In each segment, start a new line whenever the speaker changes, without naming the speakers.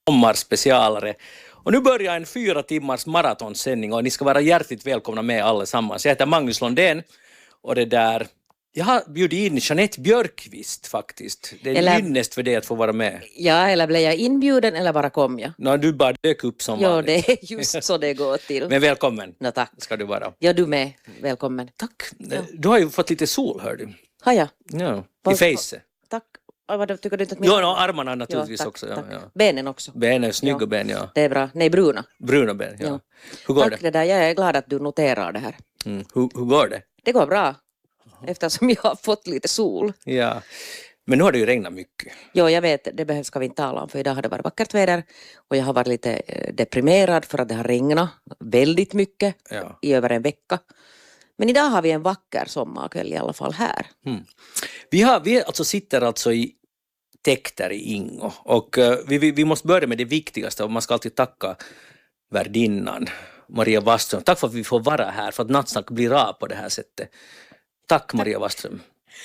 sommarspecialare. Och nu börjar en 4 timmars maratonsändning och ni ska vara hjärtligt välkomna med allesammans. Jag heter Magnus Londén och det där... Jag har bjudit in Jeanette Björkqvist faktiskt. Det är ynnest för dig att få vara med.
Ja, eller blev jag inbjuden eller bara kom jag?
No, du bara dök upp som vanligt.
Ja, det är just så det går till.
Men välkommen.
No, tack.
Ska du vara.
Ja, du med. Välkommen.
Tack. Ja. Du har ju fått lite sol, hör du.
Har jag?
Ja, i fejset.
Tack. Vad tycker du inte att
Jo, armarna naturligtvis
tack,
också.
Tack.
Ja.
Benen också.
Benen, snygga ben, ja.
Det är bra. Nej, bruna.
Bruna ben, ja. Hur går
tack det där. Jag är glad att du noterar det här.
Hur går det?
Det går bra. Eftersom jag har fått lite sol.
Ja, men nu har det ju regnat mycket.
Jo, jag vet, det ska vi inte tala om för idag har det varit vackert väder och jag har varit lite deprimerad för att det har regnat väldigt mycket i över en vecka. Men idag har vi en vacker sommarkväll i alla fall här.
Vi alltså sitter alltså i täkter i Ingo och vi måste börja med det viktigaste och man ska alltid tacka värdinnan Maria Waström. Tack för att vi får vara här, för att nattsnack blir av på det här sättet. Tack Maria Waström.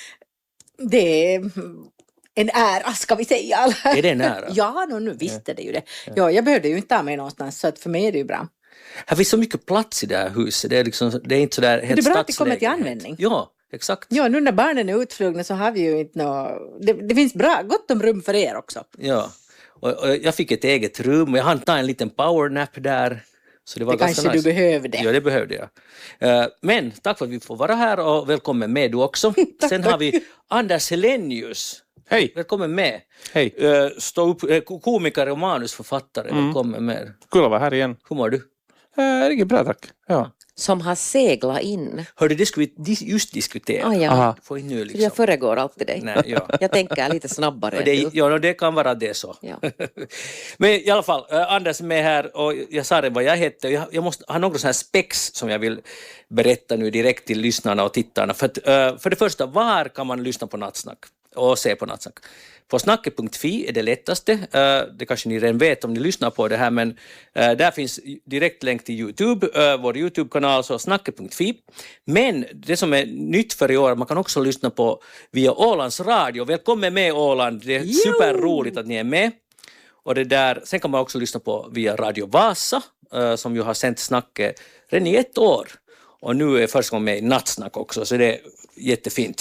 Det är en ära, ska vi säga.
Är det en ära?
Ja, nu visste det ju det. Ja, jag behövde ju inte ta mig någonstans, så att för mig är det ju bra.
Här finns så mycket plats i det här huset. Det är inte så där helt
det är bra att det
stadsläge.
kommer till användning.
Ja, exakt.
Ja, nu när barnen är utflugna så har vi ju inte det finns gott om rum för er också.
Ja, och jag fick ett eget rum och jag hann ta en liten powernap där. Så det var
kanske
nice.
Du behövde.
Ja, det behövde jag. Men tack för att vi får vara här och välkommen med du också. Sen har vi Anders Helenius.
Hej.
Välkommen med.
Hej.
Komiker och manusförfattare. Välkommen med.
Kul att vara här igen.
Hur mår du?
Det är bra, tack. Ja.
Som har seglat in.
Hörde, det skulle vi just diskutera.
Ja.
Får nu liksom.
Jag föregår alltid dig.
Nej, ja.
Jag tänker lite snabbare.
Det kan vara det så.
Ja.
Men i alla fall, Anders är med här och jag sa det vad jag hette. Jag måste ha några sådana här spex som jag vill berätta nu direkt till lyssnarna och tittarna. För det första, var kan man lyssna på Nattsnack och se på Nattsnack? På snacket.fi är det lättaste. Det kanske ni redan vet om ni lyssnar på det här, men där finns direkt länk till YouTube, vår YouTube-kanal, så snacket.fi. Men det som är nytt för i år, man kan också lyssna på via Ålands Radio. Välkommen med Åland, det är superroligt att ni är med. Och det där, sen kan man också lyssna på via Radio Vasa, som ju har sänt snacket redan i 1 år. Och nu är första gången med i Nattsnack också, så det är jättefint.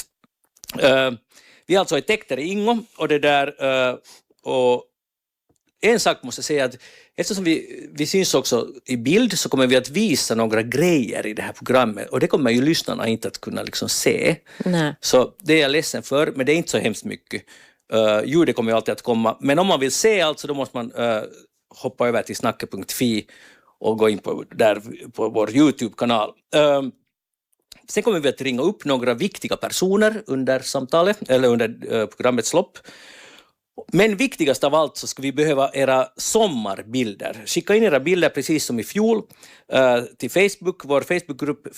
Vi är alltså i täkter i Ingo och det där, och en sak måste jag säga att eftersom vi syns också i bild så kommer vi att visa några grejer i det här programmet och det kommer ju lyssnarna inte att kunna liksom se.
Nej.
Så det är jag ledsen för, men det är inte så hemskt mycket. Ljudet kommer ju alltid att komma, men om man vill se alltså då måste man hoppa över till snacket.fi och gå in på vår YouTube-kanal. Sen kommer vi att ringa upp några viktiga personer under samtalet eller under programmets lopp. Men viktigast av allt så ska vi behöva era sommarbilder. Skicka in era bilder precis som i fjol till Facebook, vår Facebookgrupp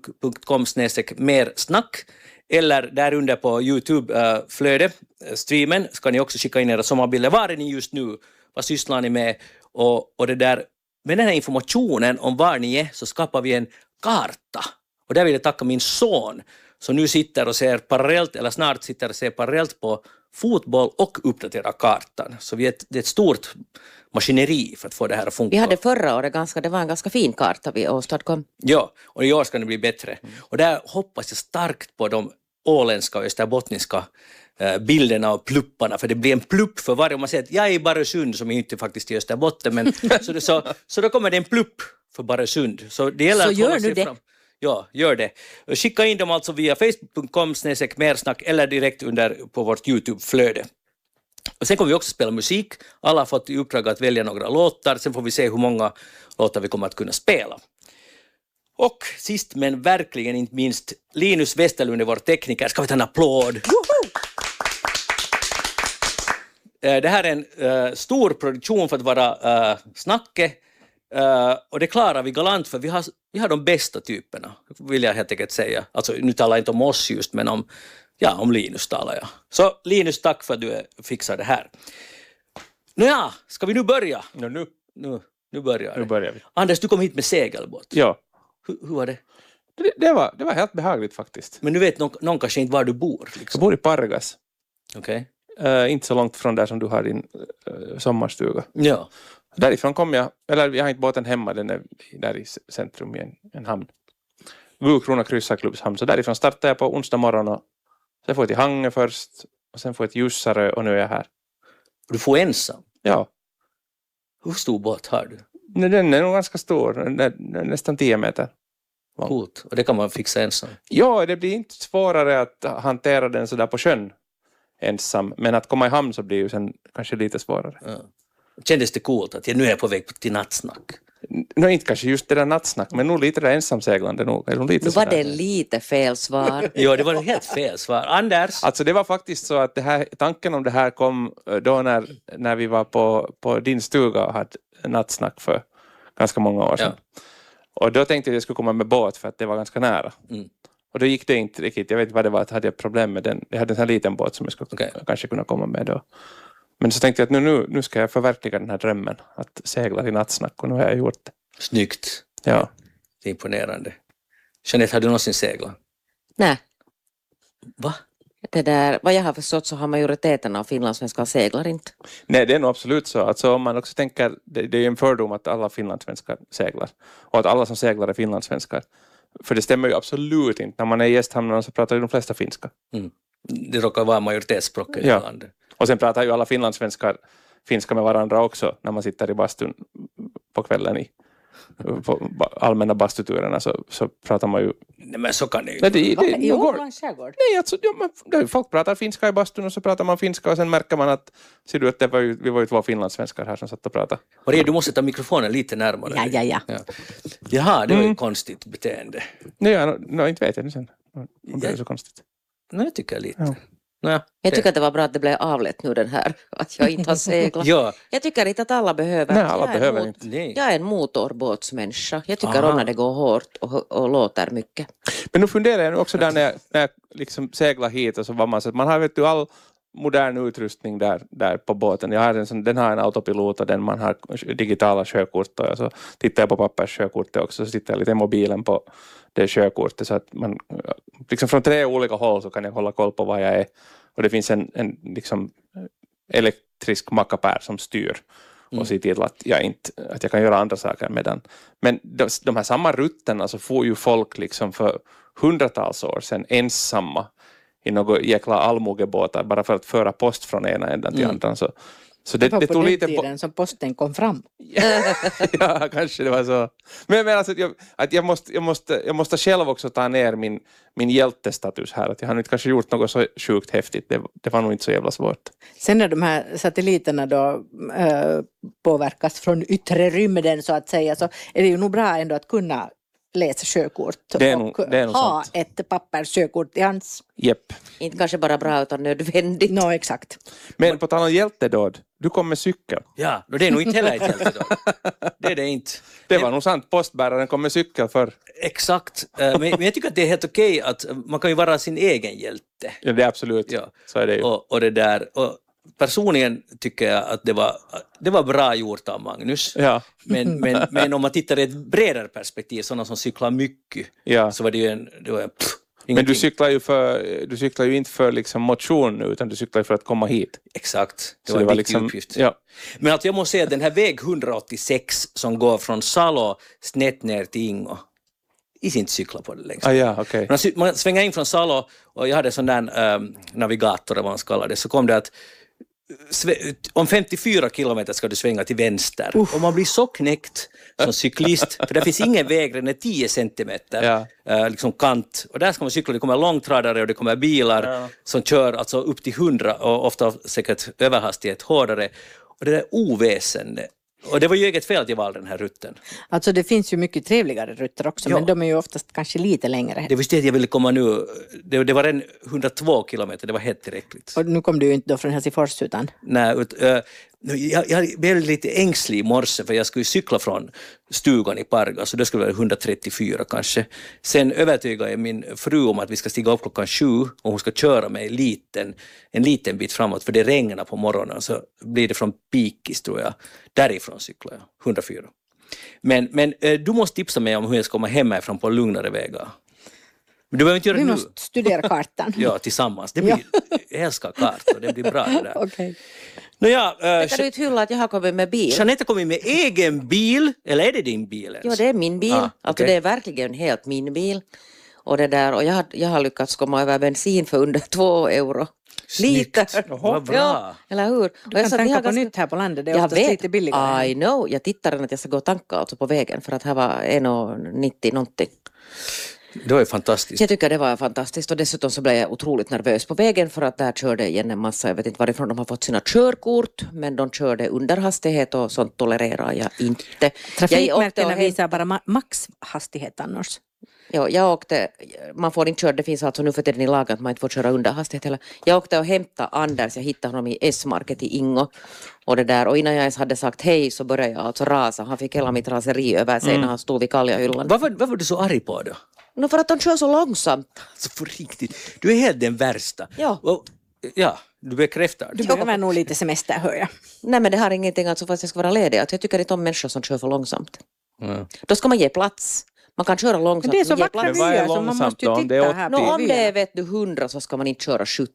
facebook.com/mersnack, eller där under på YouTube-flöde, streamen, ska ni också skicka in era sommarbilder. Var är ni just nu? Vad sysslar ni med? Och det där, med den här informationen om var ni är så skapar vi en karta. Och där vill jag tacka min son som nu sitter och ser parallellt, eller snart sitter och ser parallellt på fotboll och uppdatera kartan. Så det är ett stort maskineri för att få det här att funka.
Vi hade förra året det var en ganska fin karta vi åstadkom.
Ja, och i år ska det bli bättre. Och där hoppas jag starkt på de åländska och österbottniska bilderna och plupparna, för det blir en plupp för varje, om man säger att jag är i Barösund som är inte faktiskt i Österbotten, men så då kommer det en plupp för Barösund. Så det gäller att hålla sig fram. Ja, gör det. Skicka in dem alltså via facebook.com/mersnack eller direkt på vårt YouTube-flöde. Och sen kommer vi också spela musik. Alla har fått i uppdrag att välja några låtar. Sen får vi se hur många låtar vi kommer att kunna spela. Och sist men verkligen inte minst, Linus Westerlund är vår tekniker. Ska vi ta en applåd? Det här är en stor produktion för att vara Snacke. Och det klarar vi galant för vi har de bästa typerna, vill jag helt enkelt säga. Alltså nu talar jag inte om oss just, men om Linus talar jag. Så Linus, tack för att du fixar det här. Nåja, ska vi nu börja?
Ja,
nu börjar det.
Nu börjar vi.
Anders, du kom hit med segelbåt.
Ja.
Hur var det?
Det var helt behagligt faktiskt.
Men nu vet någon kanske inte var du bor. Liksom.
Jag bor i Pargas.
Okej.
inte så långt från där som du har din sommarstuga.
Ja.
Därifrån kom jag, eller jag har inte båten hemma, den är där i centrum i en hamn. Gulkrona kryssarklubbshamn. Så därifrån startade jag på onsdag morgon och sen får jag till Hange först och sen får jag till Jussarö och nu är jag här.
Du får ensam?
Ja.
Hur stor båt har du?
Nej, den är nog ganska stor, den är nästan 10 meter.
Coolt. Och det kan man fixa ensam?
Ja, det blir inte svårare att hantera den så där på sjön ensam. Men att komma i hamn så blir ju sen kanske lite svårare.
Ja. Kändes det coolt att jag nu är på väg till nattsnack?
Inte kanske just det där nattsnack, men nog lite där ensamseglande. Nog lite
Nu var det lite fel svar.
Ja, det var helt fel svar. Anders?
Alltså det var faktiskt så att tanken om det här kom då när vi var på din stuga och hade nattsnack för ganska många år sedan. Ja. Och då tänkte jag att jag skulle komma med båt för att det var ganska nära. Mm. Och då gick det inte riktigt. Jag vet inte vad det var, att hade jag problem med den. Jag hade en sån här liten båt som jag skulle kanske kunna komma med då. Men så tänkte jag att nu ska jag förverkliga den här drömmen att segla till nattsnack och nu har jag gjort det.
Snyggt.
Ja.
Det är imponerande. Jeanette, har du någonsin seglat?
Nej.
Va?
Det där, vad jag har förstått så har majoriteten av finlandssvenskar seglar inte.
Nej, det är nog absolut så. Alltså om man också tänker, det är en fördom att alla finlandssvenskar seglar. Och att alla som seglar är finlandssvenskar. För det stämmer ju absolut inte. När man är i gästhamnarna så pratar ju de flesta finska.
Mm. Det råkar vara majoritetsspråket i landet.
Och sen pratar ju alla finlandssvenskar finska med varandra också när man sitter i bastun på kvällen på allmänna bastuturerna så pratar man ju...
Nej, men så kan det ju
Nej,
alltså, folk pratar finska i bastun och så pratar man finska och sen märker man att ser du att vi var ju 2 finlandssvenskar här som satt och pratade.
Maria, du måste ta mikrofonen lite närmare.
Ja.
Jaha, det var ju konstigt beteende.
Nej, inte vet jag det sen. Det är så konstigt.
Nej, jag tycker lite.
Ja.
Jag tycker att det var bra att det blev avlett nu den här, att jag inte har seglat.
Ja.
Jag tycker inte att alla behöver.
Nej, alla behöver inte.
Jag är en motorbåtsmänniska. Jag tycker om när det går hårt och låter mycket.
Men nu funderar jag också där när jag liksom seglar hit och så var man har vet du all modern utrustning där på båten. Den har en autopilot och man har digitala sjökort och så tittar jag på papperssjökortet också så tittar jag lite i mobilen på det sjökortet så att man liksom från 3 olika håll så kan jag hålla koll på vad jag är och det finns en liksom elektrisk mackapär som styr och ser till att jag kan göra andra saker medan. Men de här samma rutterna så får ju folk liksom för hundratals år sedan ensamma i några jäkla allmogebåtar bara för att föra post från ena änden till andra. Så
det var
det
på
tog
den
lite
tiden som posten kom fram.
Ja, kanske det var så. Men alltså, jag måste själv också ta ner min hjältestatus här. Att jag har inte kanske gjort något så sjukt häftigt. Det var nog inte så jävla svårt.
Sen när de här satelliterna då påverkas från yttre rymden så att säga så är det ju nog bra ändå att kunna läsa sjökort
det är nog
ha
sant.
ett papperssjökort i hands.
Jepp.
Inte kanske bara bra utan nödvändigt.
Exakt.
Men på tal om hjältedåd, du kom med cykel.
Ja, det är nog inte heller ett hjältedåd. Det är det inte.
Det var nog sant, postbäraren kom med cykel för.
Exakt, men jag tycker att det är helt okej att man kan ju vara sin egen hjälte.
Ja, det är absolut. Så är det ju.
Och det där... Och personligen tycker jag att det var bra gjort av Magnus.
Ja.
Men om man tittar i ett bredare perspektiv, sådana som cyklar mycket, så var det ju en
men du cyklar ju inte för liksom motion nu, utan du cyklar ju för att komma hit.
Exakt, det var en viktig uppgift.
Ja.
Men att jag måste säga att den här väg 186 som går från Salo snett ner till Ingo, i inte cykla på det längst.
Okay.
Man svänger in från Salo och jag hade en sån där navigator eller vad man ska kalla det, så kom det att om 54 kilometer ska du svänga till vänster. Och man blir så knäckt som cyklist, för det finns ingen väg, den är 10 centimeter liksom kant. Och där ska man cykla, det kommer långtradare och det kommer bilar som kör alltså upp till 100 och ofta säkert överhastighet hårdare. Och det där oväsen. Och det var ju eget fel att jag valde den här rutten.
Alltså det finns ju mycket trevligare rutter också, men de är ju oftast kanske lite längre.
Det var det jag ville komma nu. Det var en 102 kilometer, det var helt tillräckligt.
Och nu kom du ju inte då från Helsingfors utan?
Nej, jag blev lite ängslig i morse för jag skulle cykla från stugan i Parga, så det skulle vara 134 kanske. Sen övertygade jag min fru om att vi ska stiga upp 7:00 och hon ska köra mig en liten bit framåt, för det regnar på morgonen, så blir det från Pikis tror jag. Därifrån cyklar jag 104. Men du måste tipsa mig om hur jag ska komma hemifrån på lugnare vägar. Men du behöver inte göra
Vi
det nu.
måste studera kartan.
Ja, tillsammans. Det blir, jag älskar kartor, det blir bra det där.
Okej.
Nåja,
Det kan du inte hylla att jag har kommit med bil.
Jeanette har kommit med egen bil, eller är det din bil ens?
Jo, det är min bil. Alltså
okej.
det är verkligen helt min bil. Och det där, och jag har lyckats komma över bensin för under 2 euro.
Snyggt.
Liter.
Vad bra.
Ja, eller hur?
Du kan tanka på nytt här på landet, det är
Jag
oftast
vet,
lite billigare.
I know. Jag tittade att jag ska gå och tanka alltså på vägen för att här var 1,90 någonting.
Det var ju fantastiskt.
Jag tycker det var fantastiskt och dessutom så blev jag otroligt nervös på vägen för att där körde igen en massa, jag vet inte varifrån de har fått sina körkort, men de körde under hastighet och sånt tolererar jag inte.
Trafikmärkena visar bara maxhastighet annars.
Ja, jag åkte, man får inte köra, det finns alltså nu för tiden i lag att man inte får köra under hastighet heller. Jag åkte och hämtade Anders, jag hittade honom i S-market i Ingo och det där, och innan jag ens hade sagt hej så började jag alltså rasa, han fick hela mitt raseri över sig när han stod vid kaljahyllan.
Vad var du så arg på då?
No, för att de kör så långsamt.
Alltså på riktigt, du är helt den värsta.
Ja.
Och, ja, du bekräftar.
Du behöver nog lite semester, hör jag.
Nej, men det har ingenting alltså fast jag ska vara ledig, att jag tycker inte om människor som kör för långsamt.
Ja.
Då ska man ge plats. Man kan köra långsamt.
Men det är så
ge
vackra
plats.
Men vad är
vyer så man
långsamt
måste ju
då? Om det är
titta här på
Om det är
vyerna.
vet du 100 så ska man inte köra 70.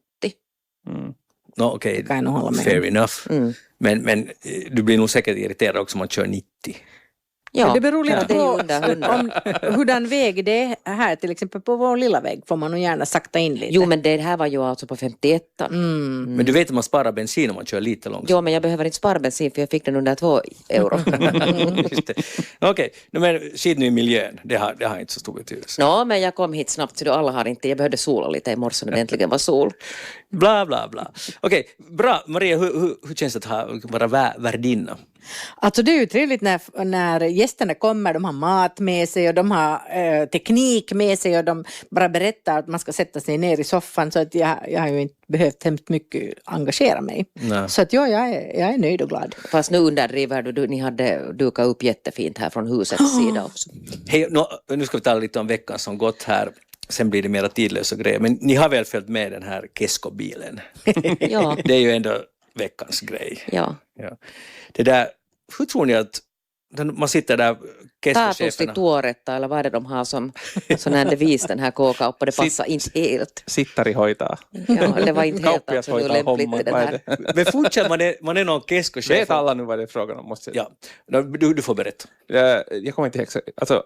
No, okej,
kan jag nog hålla med
fair
om.
enough.
Mm.
Men du blir nog säkert irriterad också om man kör 90.
Ja,
Det beror lite
det är ju
på
under 100.
hurdan väg det är här, till exempel på vår lilla väg får man nog gärna sakta in lite.
Jo, men det här var ju alltså på 51.
Men du vet att man sparar bensin om man kör lite långsamt.
Jo, men jag behöver inte spara bensin för jag fick den under 2 euro.
Just det. Okej, men skit nu i miljön. Det har inte så stor betydelse.
Nå, men jag kom hit snabbt så då alla har inte, jag behövde sola lite i morse när det äntligen var sol.
Bla, bla, bla. Okej, bra. Maria, hur känns det att vara värdinna?
Alltså det är ju trevligt när gästerna kommer, de har mat med sig och de har teknik med sig och de bara berättar att man ska sätta sig ner i soffan, så att jag har ju inte behövt hemskt mycket engagera mig.
Nej.
Så att jag är nöjd och glad.
Fast nu underdriver du, ni hade dukat upp jättefint här från husets sida också.
Hej, nu ska vi tala lite om veckan som gått här. Sen blir det mera tidlösa grejer. Men ni har väl följt med den här Kesko-bilen?
Ja,
Det är ju ändå veckans grej.
ja.
Ja. Det där, hur tror ni att man sitter där,
Tatus till
Kesko-cheferna,
tuoretta eller vad är det de har som sån här devis den här kåkauppa, det passar inte helt.
Sittari hoitaa.
Ja, det var inte helt
Kauppias
alltså hur
hoitaa
lämpligt
homman.
i den
Vad är
här.
det?
men fortsätter man är någon Kesko-chef.
Vet alla nu vad det är frågan om? Måste jag...
Ja, du får berätta.
Jag kommer inte exakt. Alltså,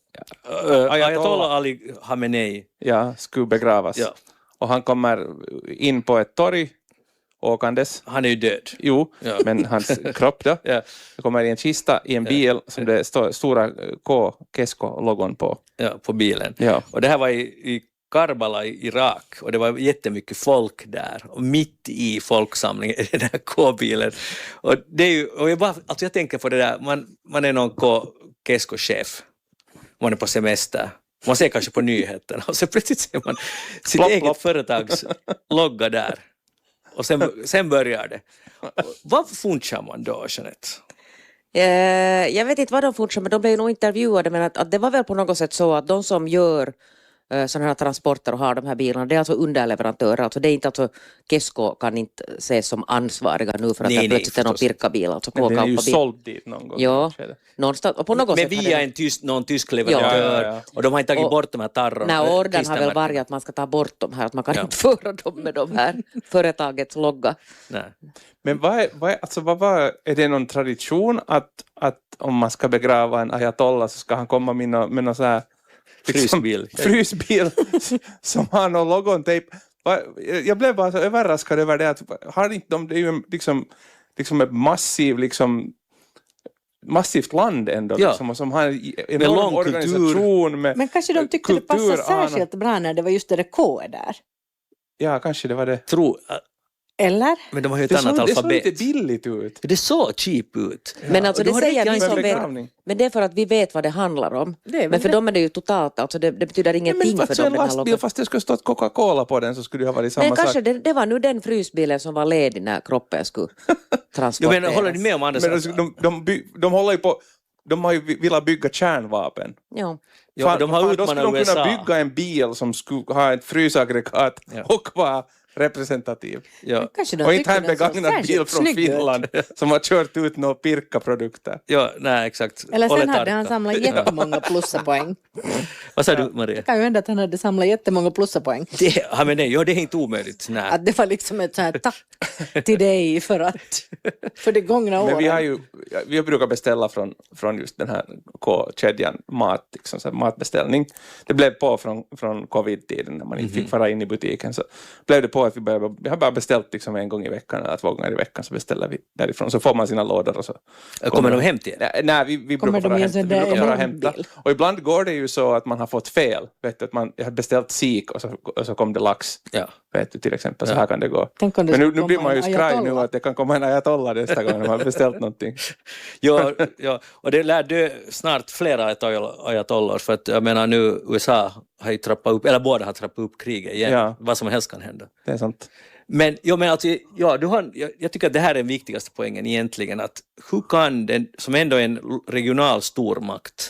Ayatollah Ali Khamenei.
ja, skulle begravas.
Ja.
Och han kommer in på ett torg åkandes.
Han är ju död.
Jo,
Ja.
men hans kropp då.
Ja,
Det kommer i en kista i en bil som det står stora Kesko-logon på.
ja, på bilen.
Ja.
Och det här var i Karbala i Irak och det var jättemycket folk där och mitt i folksamlingen i den här K-bilen. Och det är ju, och jag tänker på det där, man är någon Kesko-chef, man är på semester, man ser kanske på nyheterna och så plötsligt ser man sitt
Plopp,
eget
plopp.
företags logga där. Och sen börjar det. Vad funkar man då, Jeanette?
Jag vet inte vad de fortsätter, men de blev nog intervjuade, men att det var väl på något sätt så att de som gör sådana här transporter och har de här bilarna, det är alltså underleverantörer, alltså det är inte alltså Kesko kan inte ses som ansvariga nu för att
Nej,
det plötsligt är någon
förstås.
pirkabil, alltså
Men den är ju
K-kauppabil.
såld dit någon gång.
Ja,
kanske.
någonstans, och på något
Men
sätt
via någon tysk leverantör
Ja.
och de har inte tagit
Och-
bort de här tarrorna.
Nej, orden har väl
klistermärkena.
varit att man ska ta bort de här, att man kan
Ja.
inte föra dem med de här företagets logga.
Nej.
Men är det någon tradition att om man ska begrava en ayatollah så ska han komma med någon så här
Frysbil.
frysbil som har någon logontejp. Jag blev bara så överraskad över det att har inte de, det är ju liksom ett massivt land ändå
Ja.
liksom, och som har en
Med
enorm
lång
organisation med
Men kanske de tyckte det passade
kulturanor.
särskilt bra när det var just det där K där.
Ja, kanske det var det.
Eller?
Men de har ju ett
Det
annat
såg
alfabet.
lite billigt ut.
Det såg cheap ut.
Men alltså
Och du
det
har
säger
rätt,
vi
jag
som
är
vet,
begravning.
men det är för att vi vet vad det handlar om.
Det är väl
Men för
det.
dem är det ju totalt, alltså det betyder
Ja,
ingenting
men
för
alltså
dem
en
den här
lastbil,
loggan.
fast det skulle stått Coca-Cola på den så skulle det ha varit samma
Men kanske
sak.
det var nu den frysbilen som var ledig när kroppen skulle
Jag
transporteras.
menar, håller ni med om Anders?
Men de håller ju på, de har ju velat bygga kärnvapen.
Ja.
Ja, de har
då
utmanat
skulle de
USA.
kunna bygga en bil som skulle ha ett frysaggregat
Ja.
och vara representativ.
Ja.
Kanske de
Och inte ha en
tycker den såg
begagnad bil
särskilt
från
snygg ut.
Finland som har kört ut några pirka-produkter.
Ja, nej, exakt.
Eller sen
Olle
hade
Tarkka.
han samlat jättemånga plussapoäng.
Vad sa du, Maria?
Det kan ju hända att han hade samlat jättemånga plussapoäng.
Det är inte omöjligt. Nej.
Att det var liksom ett så här tack till dig för det gångna året.
Men vi brukar beställa från just den här K-kedjan mat, liksom, så här matbeställning. Det blev på från covid-tiden när man inte fick fara in i butiken, så blev det på att vi har bara beställt liksom en gång i veckan eller 2 gånger i veckan, så beställer vi därifrån, så får man sina lådor och så
Kommer de hem till er?
Nej, vi
Kommer
brukar
de
bara
i en
hämta.
bil?
Och ibland går det ju så att man har fått fel, vet du, att jag har beställt sik och så kom det lax,
Ja.
vet du, till exempel, så här kan det gå.
Tänk om det
Men nu
skulle
blir
komma
man ju
en
skraj nu
ayatollah.
att det kan komma en ayatollah nästa gång när man har beställt någonting.
Ja, och det lär dö snart flera ayatollahs, för att jag menar nu USA har ju trappat upp, eller båda har trappat upp kriget igen.
Ja.
Vad som helst kan hända.
Det är sant.
Men alltså, jag tycker att det här är den viktigaste poängen egentligen, att hur kan den, som ändå är en regional stormakt,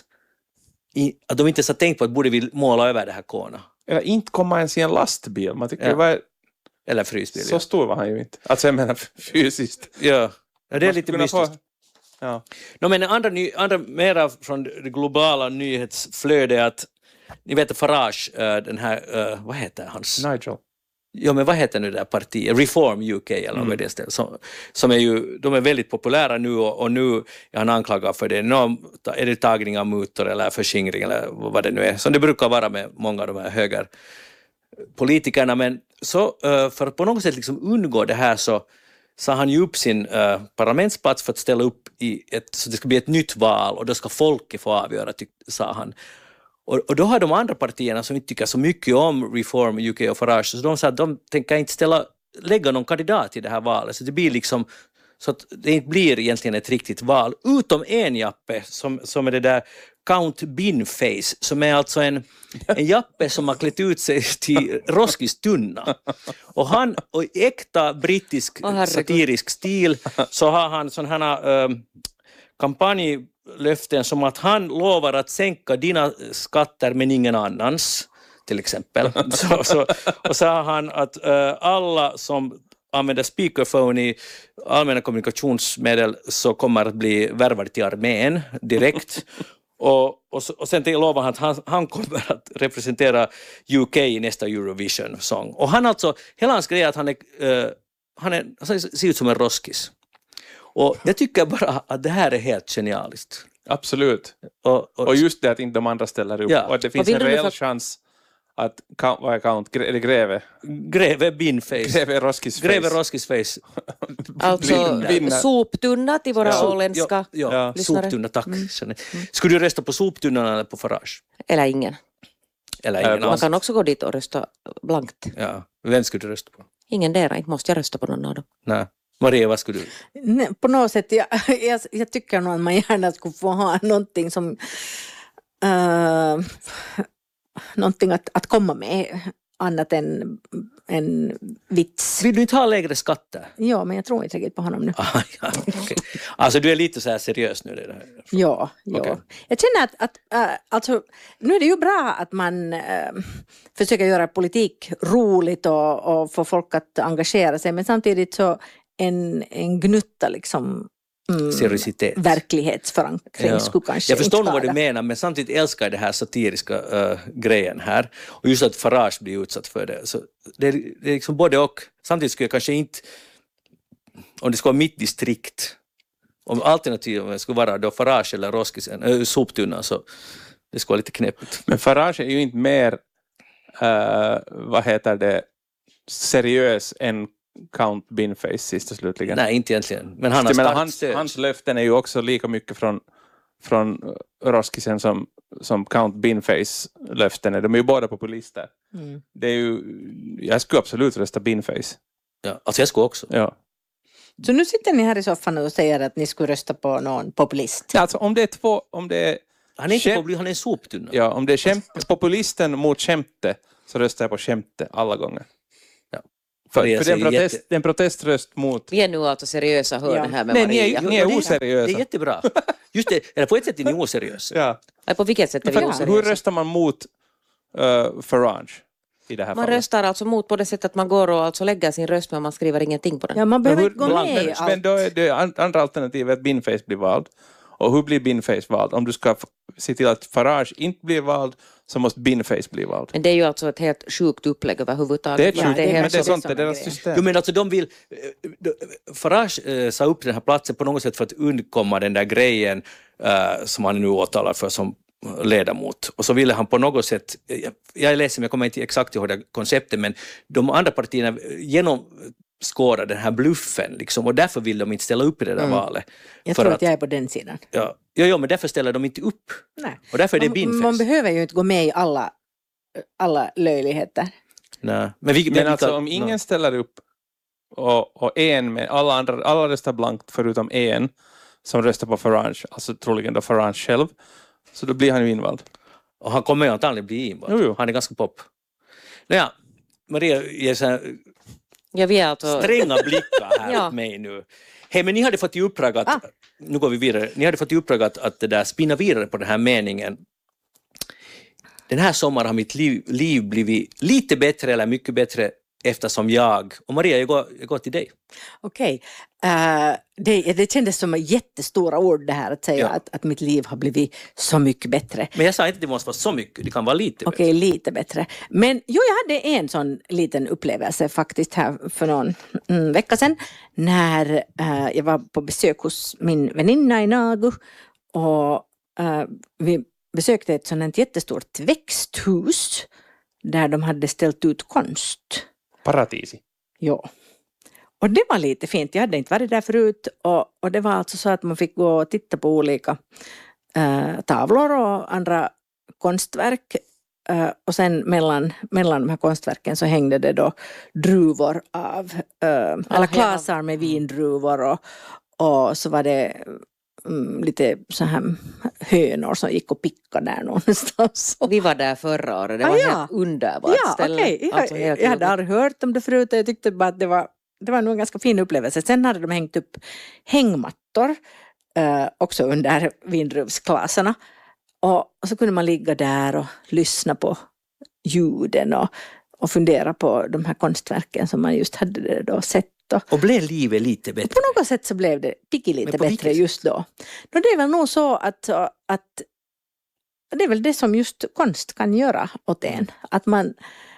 att de inte ens har tänkt på att borde vi måla över det här Kona?
Eller inte komma ens i en lastbil. Man tycker
Ja.
det var
Eller frysbil.
så stor var han ju inte. Alltså jag menar fysiskt.
Ja, det är
Man
lite
skulle kunna
mystiskt.
Ja.
No, men andra mera från det globala nyhetsflödet, att ni vet Farage, den här, vad heter hans?
Nigel.
Ja, men vad heter nu det där partiet? Reform UK eller vad det är, som är ju, de är väldigt populära nu, och nu är han anklagad för det. Är det tagning av mutor eller förskingring eller vad det nu är, som det brukar vara med många av de här högerpolitikerna. Men så för att på något sätt liksom undgå det här, så sa han ju upp sin parlamentsplats för att ställa upp så det ska bli ett nytt val, och då ska folket få avgöra, sa han. Och då har de andra partierna som inte tycker så mycket om Reform UK och Farage, så de sa att de tänker inte lägga någon kandidat i det här valet, så det blir liksom så att det inte blir egentligen ett riktigt val, utom en jappe som är det där Count Binface, som är alltså en jappe som har klätt ut sig till roskistunna, och han, och i äkta brittisk satirisk stil, så har han sådana här kampanjlöften som att han lovar att sänka dina skatter men ingen annans, till exempel. Och så har han att alla som använder speakerphone i allmänna kommunikationsmedel så kommer att bli värvade till armén direkt. Och sen lovar han att han kommer att representera UK i nästa Eurovision-sång. Och han alltså, hela hans grej är att han ser ut som en roskis. Och jag tycker bara att det här är helt genialiskt.
Absolut. Och just det att inte de andra ställer upp.
Ja.
Och att det finns en reell chans att
Greve Binface.
Greve
Roskisface.
Alltså soptunna till våra åländska
Ja,
lyssnare.
soptunna, tack. Skulle du rösta på soptunnan eller på Farage?
Eller ingen.
Eller ingen
Man
alls?
kan också gå dit och rösta blankt.
Ja, vem skulle du rösta på?
Ingen där, inte måste jag rösta på någon av dem.
Nej. Maria, vad skulle du?
Nej, på något sätt, jag tycker nog att man gärna skulle få ha någonting som någonting att komma med, annat än en vits.
Vill du inte ha lägre skatter?
Ja, men jag tror inte riktigt på honom nu.
Ah, ja, okay. Alltså du är lite så här seriös nu? Det här.
Ja.
Okay.
Jag känner att alltså, nu är det ju bra att man försöker göra politik roligt och få folk att engagera sig, men samtidigt så en gnutta liksom
seriositet.
Verklighetsförankring skulle kanske
jag förstår nog vad
skada.
du menar, men samtidigt älskar jag det här satiriska grejen här, och just att Farage blir utsatt för det, så det är liksom både och. Samtidigt skulle jag kanske inte, om det skulle vara mitt distrikt, om alternativet skulle vara då Farage eller roskisen, soptunnan, så det skulle vara lite knepigt.
Men Farage är ju inte mer seriös än Count Binface sist och slutligen.
Nej, inte egentligen. Men han har
hans löften är ju också lika mycket från roskisen som Count Binface löften är. De är ju båda populister. Det är ju, jag skulle absolut rösta Binface.
Ja, alltså jag skulle också.
Ja.
Så nu sitter ni här i soffan och säger att ni skulle rösta på någon populist.
Ja, alltså om det är
han är inte populist, han är en soptunna.
Ja, om det är populisten mot Kämte, så röstar jag på Kämte alla gånger. För det är en proteströst mot...
Vi är nu alltså seriösa, hör det här med
Nej,
Maria.
ni är oseriösa.
Det är jättebra. Just det, eller på ett sätt är ni oseriösa.
Ja.
På vilket sätt är vi oseriösa?
Hur röstar man mot Farage? i det här
Man
fallet.
röstar alltså mot på det sättet att man går och alltså lägger sin röst men man skriver ingenting på den.
Ja, man behöver inte gå med i
Men
allt.
då är det andra alternativet att Binface blir vald. Och hur blir Binface vald? Om du ska se till att Farage inte blir vald så måste Binface bli vald.
Men det är ju alltså ett helt sjukt upplägg överhuvudtaget.
Det är
Ja,
sjukt,
det är
men
kanske
det är sånt,
det
det är
som är
deras
grejen.
system.
Jo, men alltså de vill... Farage sa upp den här platsen på något sätt för att undkomma den där grejen som han nu åtalar för som ledamot. Och så ville han på något sätt... Jag är ledsen, jag kommer inte exakt ihåg det konceptet, men de andra partierna genomskådar den här bluffen liksom, och därför vill de inte ställa upp i det där valet.
Jag
För
tror att jag är på den sidan.
Ja, men därför ställer de inte upp.
Nej.
Och därför är det Binface.
Man behöver ju inte gå med i alla löjligheter.
Nej.
Men alltså om ingen ställer upp och en med alla röstar blankt förutom en som röstar på Farage, alltså troligen då Farage själv, så då blir han ju invald.
Och han kommer ju antagligen bli invald.
Jo.
Han är ganska pop. Nåja, Maria ger så här
Ja, vi är alltså...
stränga blickar här
Ja.
åt mig nu. Hej, men ni hade fått i uppdrag att, nu går vi vidare, ni hade fått i uppdrag att det där spinna vidare på den här meningen. Den här sommaren har mitt liv blivit lite bättre eller mycket bättre eftersom jag, och Maria, jag går till dig.
Okej. Det kändes som jättestora ord det här att säga att mitt liv har blivit så mycket bättre.
Men jag sa inte att det måste vara så mycket, det kan vara lite bättre.
Okej, lite bättre. Men jag hade en sån liten upplevelse faktiskt här för någon vecka sedan när jag var på besök hos min väninna i Nagu och vi besökte ett sådant jättestort växthus där de hade ställt ut konst.
Paradisi.
Ja. Och det var lite fint. Jag hade inte varit där förut och det var alltså så att man fick gå och titta på olika tavlor och andra konstverk. Och sen mellan de här konstverken så hängde det då druvor av, eller klasar med vindruvor och så var det lite så här hönor som gick och pickade där någonstans.
Vi var där förra året, det var helt underbart ställe.
Okej.
Alltså, helt
Jag hade aldrig hört om det förut och jag tyckte bara att det var nog en ganska fin upplevelse. Sen hade de hängt upp hängmattor också under vindruvsklaserna och så kunde man ligga där och lyssna på ljuden och fundera på de här konstverken som man just hade då sett.
Och blev livet lite bättre?
På något sätt så blev det lite bättre just då. Det är väl nog så att det är väl det som just konst kan göra åt en. Att man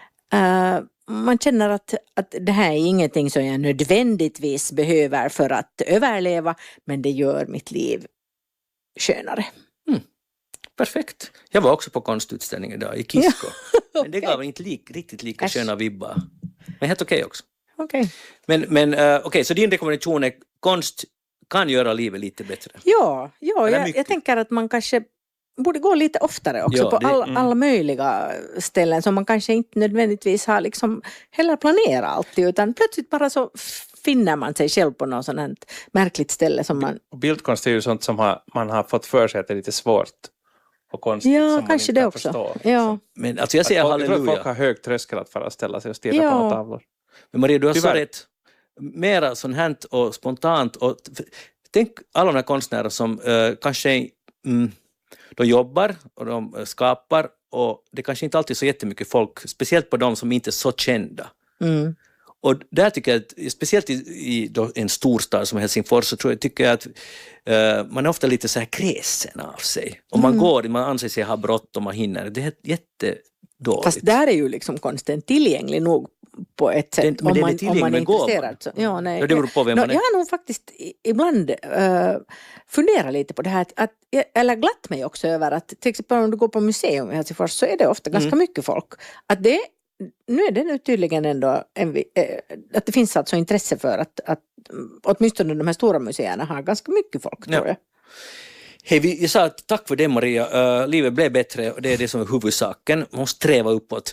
känner att det här är ingenting som jag nödvändigtvis behöver för att överleva, men det gör mitt liv skönare.
Perfekt. Jag var också på konstutställning idag i Kisko.
Ja,
men det gav inte riktigt lika sköna vibbar. Men helt okej också.
Okej.
Men okej, så din rekommendation är konst kan göra livet lite bättre.
Ja, jag tänker att man kanske borde gå lite oftare också på alla möjliga ställen som man kanske inte nödvändigtvis har liksom heller planerat alltid, utan plötsligt bara så finner man sig själv på något sådant märkligt ställe som man...
Bildkonst är ju sånt som man har fått för sig att det är lite svårt. Och konstigt som
kanske
man
det
inte
också.
Förstå,
ja.
Men alltså jag säger
jag tror att
halleluja.
folk har hög tröskel att fara ställa sig och stirra på några tavlor.
Men Maria, du har så
Tyvärr.
rätt. Mera sånt här och spontant. Och tänk alla de här konstnärer som kanske de jobbar och de skapar och det kanske inte alltid är så jättemycket folk, speciellt på de som inte är så kända.
Mm.
Och där tycker jag att, speciellt i en storstad som Helsingfors, så tycker jag att man är ofta lite så här kräsen av sig. Och man anser sig ha brått och man hinner. Det är jättedåligt.
Fast där är ju liksom konsten tillgänglig nog på ett sätt.
Men
om
den är
man
tillgänglig,
är
men går man?
intresserad. Så, ja, nej.
Ja, det beror på vem man är.
Jag har nog faktiskt ibland funderat lite på det här. Eller glatt mig också över att till exempel om du går på museum i Helsingfors så är det ofta ganska mycket folk. Att nu är det nu tydligen ändå att det finns alltså intresse för att åtminstone de här stora museerna har ganska mycket folk, tror jag.
Hej, jag sa tack för det, Maria. Livet blev bättre och det är det som är huvudsaken. Man måste sträva uppåt.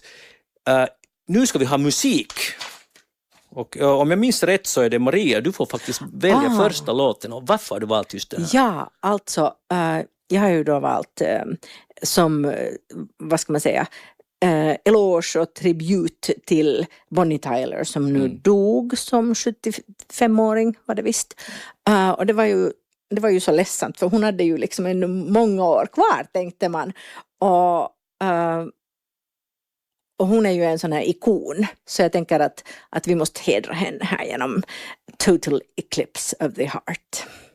Nu ska vi ha musik. Och om jag minns rätt så är det Maria, du får faktiskt välja första låten. Och varför har du valt just den här?
Ja, alltså jag har ju då valt som, vad ska man säga, eloge och tribut till Bonnie Tyler som nu dog som 75-åring var det visst. Och det var ju så ledsamt för hon hade ju liksom många år kvar, tänkte man. Och Och hon är ju en sån här ikon. Så jag tänker att vi måste hedra henne här genom Total Eclipse of the Heart.